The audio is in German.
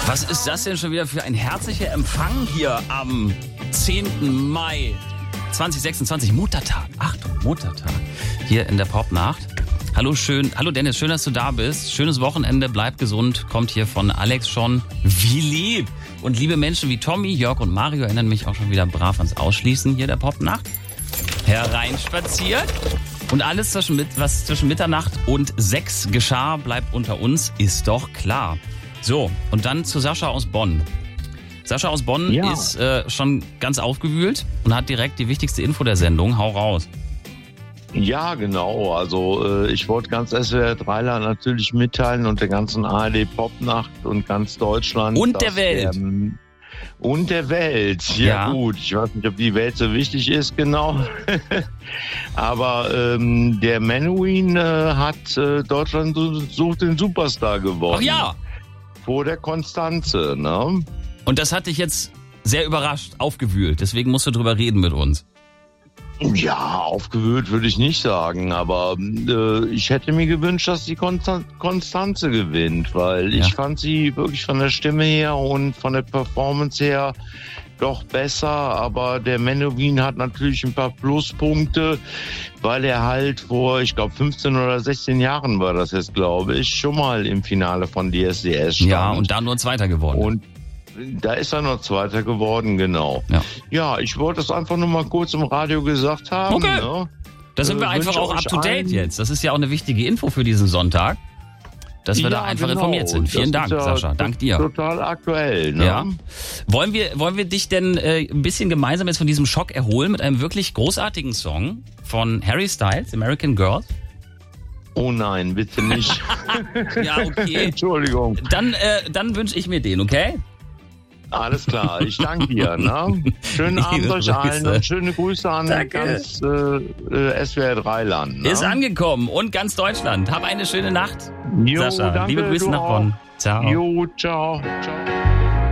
Was ist das denn schon wieder für ein herzlicher Empfang hier am 10. Mai 2026, Muttertag. Achtung, Muttertag. Hier in der Popnacht. Hallo Dennis, schön, dass du da bist. Schönes Wochenende, bleib gesund. Kommt hier von Alex schon. Wie lieb. Und liebe Menschen wie Tommy, Jörg und Mario erinnern mich auch schon wieder brav ans Ausschließen hier der Popnacht. Hereinspaziert. Und alles, was zwischen Mitternacht und 6 geschah, bleibt unter uns, ist doch klar. So, und dann zu Sascha aus Bonn. Sascha aus Bonn ist schon ganz aufgewühlt und hat direkt die wichtigste Info der Sendung. Hau raus. Ja, genau. Also ich wollte ganz SWR 3 natürlich mitteilen und der ganzen ARD Popnacht und ganz Deutschland. Und der Welt. Und der Welt. Ja gut, ich weiß nicht, ob die Welt so wichtig ist, genau. Aber der Menuhin hat Deutschland sucht den Superstar gewonnen. Ach ja. Vor der Konstanze, ne? Und das hat dich jetzt sehr überrascht, aufgewühlt. Deswegen musst du drüber reden mit uns. Ja, aufgewühlt würde ich nicht sagen, aber ich hätte mir gewünscht, dass die Konstanze gewinnt, weil ich fand sie wirklich von der Stimme her und von der Performance her doch besser, aber der Menuhin hat natürlich ein paar Pluspunkte, weil er halt vor, ich glaube 15 oder 16 Jahren war das jetzt, glaube ich, schon mal im Finale von DSDS stand. Ja, und da nur Zweiter geworden. Und da ist er noch Zweiter geworden, genau. Ja, ich wollte das einfach nur mal kurz im Radio gesagt haben. Okay. Ne? Da sind wir einfach auch up to date jetzt. Das ist ja auch eine wichtige Info für diesen Sonntag, dass wir da einfach informiert sind. Vielen Dank, Sascha. Dank dir. Total aktuell. Ne? Ja. Wollen wir dich denn ein bisschen gemeinsam jetzt von diesem Schock erholen mit einem wirklich großartigen Song von Harry Styles, American Girl? Oh nein, bitte nicht. Ja, okay. Entschuldigung. Dann wünsche ich mir den, okay? Alles klar, ich danke dir. Ne? Schönen Abend euch allen und schöne Grüße an ganz SWR 3-Land. Ne? Ist angekommen und ganz Deutschland. Hab eine schöne Nacht, Jo, Sascha. danke, Liebe Grüße nach Bonn. Ciao. Jo, ciao. Ciao.